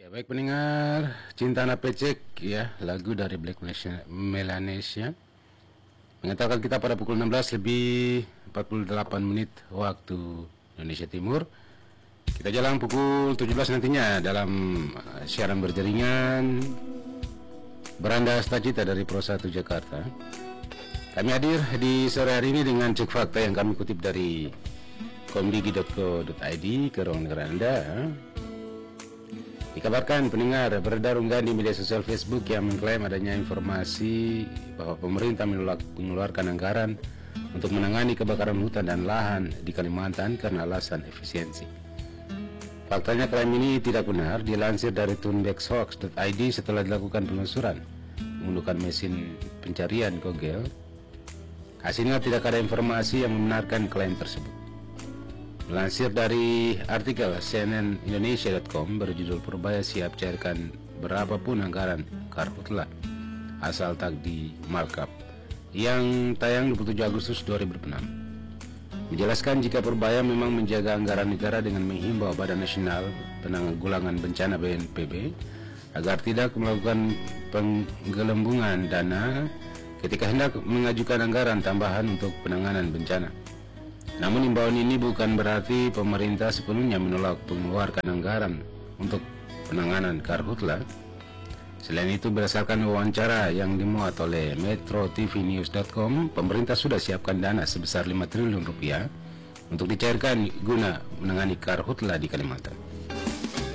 Ya, baik pendengar Cinta Napecek ya, lagu dari Black Melanesia mengantarkan kita pada pukul 16 lebih 48 menit waktu Indonesia Timur. Kita jalan pukul 17 nantinya dalam siaran berjaringan Beranda Astacita dari Pro 1 Jakarta. Kami hadir di sore hari ini dengan cek fakta yang kami kutip dari komdigi.co.id ke ruang negara Anda. Dikabarkan pendengar beredar unggahan di media sosial Facebook yang mengklaim adanya informasi bahwa pemerintah mengeluarkan anggaran untuk menangani kebakaran hutan dan lahan di Kalimantan karena alasan efisiensi. Faktanya klaim ini tidak benar. Dilansir dari tunbexhoax.id setelah dilakukan penelusuran menggunakan mesin pencarian Google, hasilnya tidak ada informasi yang membenarkan klaim tersebut. Lansir dari artikel cnnindonesia.com berjudul Purbaya siap cairkan berapapun anggaran karhutla asal tak di markup, yang tayang 27 Agustus 2006, menjelaskan jika Purbaya memang menjaga anggaran negara dengan menghimbau Badan Nasional Penanggulangan Bencana BNPB agar tidak melakukan penggelembungan dana ketika hendak mengajukan anggaran tambahan untuk penanganan bencana. Namun imbauan ini bukan berarti pemerintah sepenuhnya menolak mengeluarkan anggaran untuk penanganan karhutla. Selain itu, berdasarkan wawancara yang dimuat oleh metrotvnews.com, pemerintah sudah siapkan dana sebesar 5 triliun rupiah untuk dicairkan guna menangani karhutla di Kalimantan.